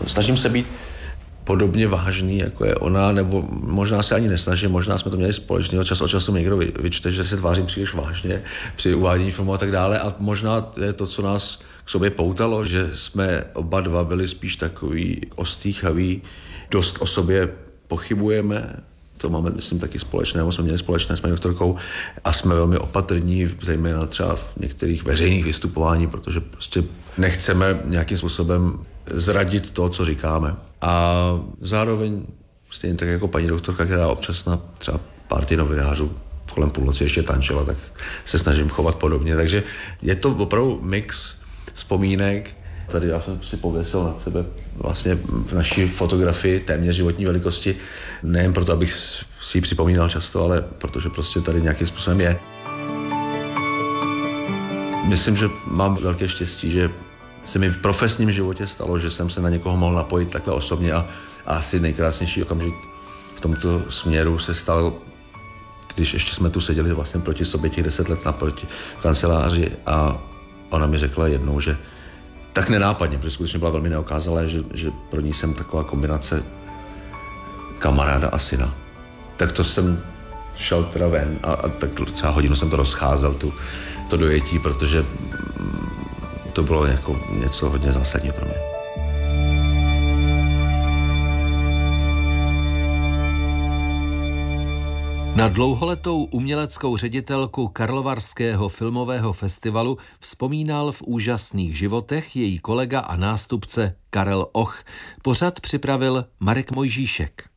Snažím se být podobně vážný, jako je ona, nebo možná se ani nesnažím, možná jsme to měli společného, čas od času někdo vyčte, že se tvářím příliš vážně při uvádění filmu a tak dále a možná to je to, co nás k sobě poutalo, že jsme oba dva byli spíš takový ostýchaví, dost o sobě pochybujeme, to máme, myslím, taky společné, jsme měli společné s paní doktorkou a jsme velmi opatrní, zejména třeba v některých veřejných vystupování, protože prostě nechceme nějakým způsobem zradit to, co říkáme. A zároveň stejně tak jako paní doktorka, která občas na třeba party novinářů kolem půlnoci ještě tančila, tak se snažím chovat podobně. Takže je to opravdu mix vzpomínek. Tady já jsem si pověsil nad sebe vlastně v naší fotografii téměř životní velikosti, nejen proto, abych si ji připomínal často, ale protože prostě tady nějakým způsobem je. Myslím, že mám velké štěstí, že se mi v profesním životě stalo, že jsem se na někoho mohl napojit takhle osobně a asi nejkrásnější okamžik v tomto směru se stal, když ještě jsme tu seděli vlastně proti sobě těch 10 let naproti kanceláři a ona mi řekla jednou, že tak nenápadně, protože skutečně byla velmi neokázalá, že pro ní jsem taková kombinace kamaráda a syna. Tak to jsem šel teda ven a tak třeba hodinu jsem to rozcházel, to dojetí, protože to bylo jako něco hodně zásadního pro mě. Na dlouholetou uměleckou ředitelku Karlovarského filmového festivalu vzpomínal v Úžasných životech její kolega a nástupce Karel Och. Pořad připravil Marek Mojžíšek.